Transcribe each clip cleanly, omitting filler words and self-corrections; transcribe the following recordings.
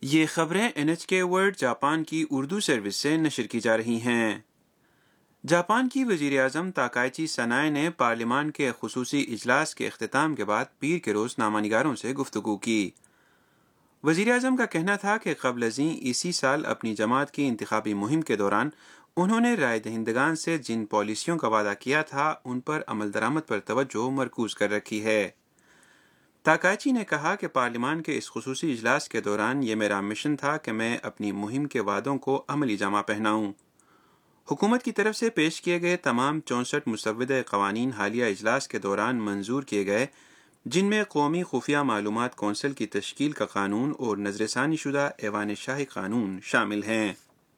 یہ خبریں NHK world Japan کی اردو سروس سے نشر کی جا رہی ہیں۔ جاپان کی وزیر اعظم تاکائچی سنائے نے پارلیمان کے خصوصی اجلاس کے اختتام کے بعد پیر کے روز نامہ نگاروں سے گفتگو کی۔ وزیر اعظم کا کہنا تھا کہ قبل ازیں اسی سال اپنی جماعت کی انتخابی مہم کے دوران انہوں نے رائے دہندگان سے جن پالیسیوں کا وعدہ کیا تھا ان پر عمل درآمد پر توجہ مرکوز کر رکھی ہے۔ تاکائچی نے کہا کہ پارلیمان کے اس خصوصی اجلاس کے دوران یہ میرا مشن تھا کہ میں اپنی مہم کے وعدوں کو عملی جامہ پہناؤں۔ حکومت کی طرف سے پیش کیے گئے تمام 64 مسودہ قوانین حالیہ اجلاس کے دوران منظور کیے گئے، جن میں قومی خفیہ معلومات کونسل کی تشکیل کا قانون اور نظر ثانی شدہ ایوان شاہی قانون شامل ہیں۔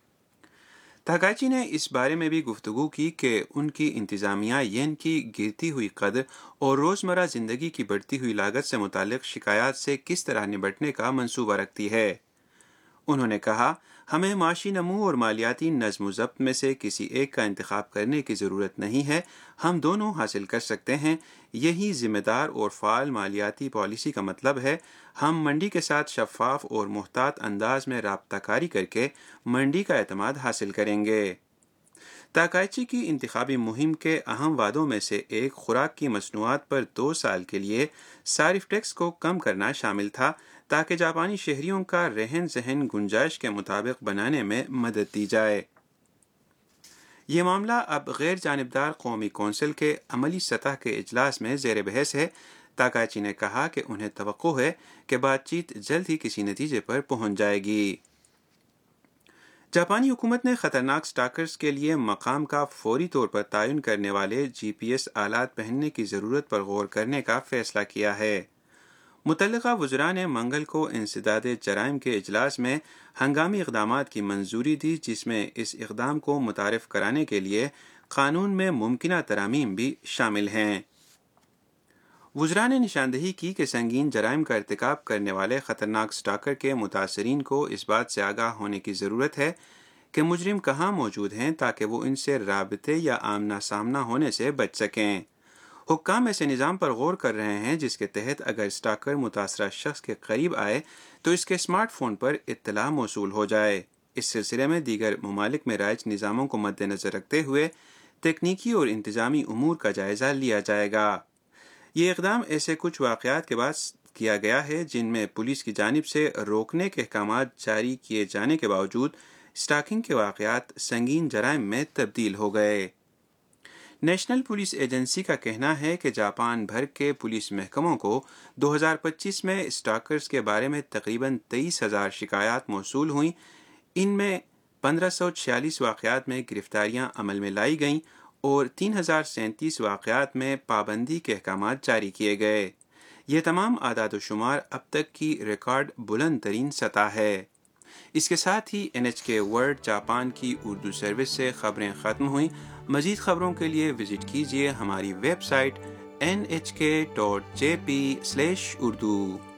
تاکائچی نے اس بارے میں بھی گفتگو کی کہ ان کی انتظامیہ ین کی گرتی ہوئی قدر اور روزمرہ زندگی کی بڑھتی ہوئی لاگت سے متعلق شکایات سے کس طرح نمٹنے کا منصوبہ رکھتی ہے۔ انہوں نے کہا، ہمیں معاشی نمو اور مالیاتی نظم و ضبط میں سے کسی ایک کا انتخاب کرنے کی ضرورت نہیں ہے، ہم دونوں حاصل کر سکتے ہیں۔ یہی ذمہ دار اور فعال مالیاتی پالیسی کا مطلب ہے۔ ہم منڈی کے ساتھ شفاف اور محتاط انداز میں رابطہ کاری کر کے منڈی کا اعتماد حاصل کریں گے۔ تاکائچی کی انتخابی مہم کے اہم وعدوں میں سے ایک خوراک کی مصنوعات پر 2 سال کے لیے صارف ٹیکس کو کم کرنا شامل تھا تاکہ جاپانی شہریوں کا رہن سہن گنجائش کے مطابق بنانے میں مدد دی جائے۔ یہ معاملہ اب غیر جانبدار قومی کونسل کے عملی سطح کے اجلاس میں زیر بحث ہے۔ تاکائچی نے کہا کہ انہیں توقع ہے کہ بات چیت جلد ہی کسی نتیجے پر پہنچ جائے گی۔ جاپانی حکومت نے خطرناک سٹاکرز کے لیے مقام کا فوری طور پر تعین کرنے والے GPS آلات پہننے کی ضرورت پر غور کرنے کا فیصلہ کیا ہے۔ متعلقہ وزراء نے منگل کو انسداد جرائم کے اجلاس میں ہنگامی اقدامات کی منظوری دی، جس میں اس اقدام کو متعارف کرانے کے لیے قانون میں ممکنہ ترامیم بھی شامل ہیں۔ وزراء نے نشاندہی کی کہ سنگین جرائم کا ارتکاب کرنے والے خطرناک سٹاکر کے متاثرین کو اس بات سے آگاہ ہونے کی ضرورت ہے کہ مجرم کہاں موجود ہیں تاکہ وہ ان سے رابطے یا آمنا سامنا ہونے سے بچ سکیں۔ حکام ایسے نظام پر غور کر رہے ہیں جس کے تحت اگر سٹاکر متاثرہ شخص کے قریب آئے تو اس کے اسمارٹ فون پر اطلاع موصول ہو جائے۔ اس سلسلے میں دیگر ممالک میں رائج نظاموں کو مد نظر رکھتے ہوئے تکنیکی اور انتظامی امور کا جائزہ لیا جائے گا۔ یہ اقدام ایسے کچھ واقعات کے بعد کیا گیا ہے جن میں پولیس کی جانب سے روکنے کے احکامات جاری کیے جانے کے باوجود سٹاکنگ کے واقعات سنگین جرائم میں تبدیل ہو گئے۔ نیشنل پولیس ایجنسی کا کہنا ہے کہ جاپان بھر کے پولیس محکموں کو 2025 میں سٹاکرز کے بارے میں تقریباً 23,000 شکایات موصول ہوئیں۔ ان میں 1546 واقعات میں گرفتاریاں عمل میں لائی گئیں اور 3037 واقعات میں پابندی کے احکامات جاری کیے گئے۔ یہ تمام اعداد و شمار اب تک کی ریکارڈ بلند ترین سطح ہے۔ اس کے ساتھ ہی NHK ورلڈ جاپان کی اردو سروس سے خبریں ختم ہوئیں۔ مزید خبروں کے لیے وزٹ کیجیے ہماری ویب سائٹ nhk.jp/urdu۔